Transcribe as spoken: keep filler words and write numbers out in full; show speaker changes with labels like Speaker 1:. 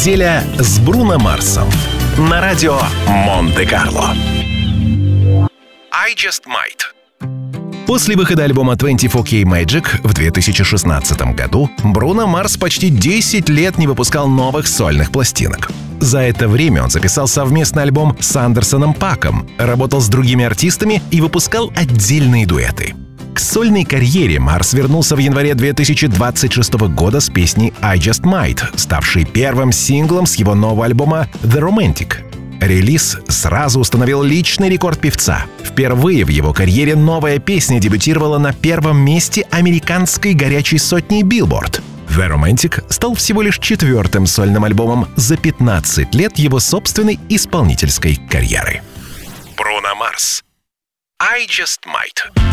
Speaker 1: Неделя с Бруно Марсом на радио Монте-Карло. I Just Might. После выхода альбома двадцать четыре кей Magic в две тысячи шестнадцатом году Бруно Марс почти десять лет не выпускал новых сольных пластинок. За это время он записал совместный альбом с Андерсоном Паком, работал с другими артистами и выпускал отдельные дуэты. К сольной карьере Марс вернулся в январе две тысячи двадцать шестого года с песней I Just Might, ставшей первым синглом с его нового альбома The Romantic. Релиз сразу установил личный рекорд певца. Впервые в его карьере новая песня дебютировала на первом месте американской горячей сотни Billboard. The Romantic стал всего лишь четвертым сольным альбомом за пятнадцать лет его собственной исполнительской карьеры. Бруно Марс. I Just Might.